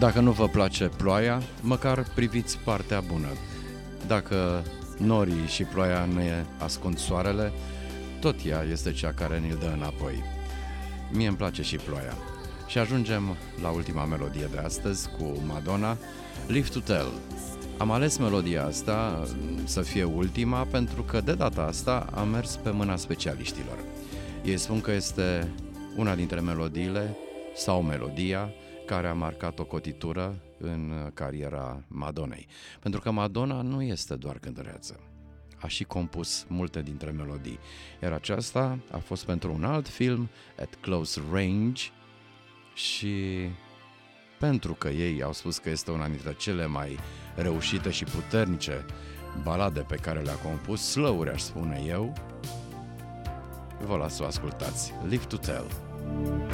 Dacă nu vă place ploaia, măcar priviți partea bună. Dacă norii și ploaia ne ascund soarele, tot ea este cea care ne-l dă înapoi. Mie îmi place și ploaia. Și ajungem la ultima melodie de astăzi cu Madonna, Live to Tell. Am ales melodia asta să fie ultima pentru că de data asta am mers pe mâna specialiștilor. Ei spun că este una dintre melodiile sau melodia care a marcat o cotitură în cariera Madonnei. Pentru că Madonna nu este doar cântăreață. A și compus multe dintre melodii, iar aceasta a fost pentru un alt film, At Close Range, și pentru că ei au spus că este una dintre cele mai reușite și puternice balade pe care le-a compus, slow-uri aș spune eu, vă las să o ascultați. Live to Tell.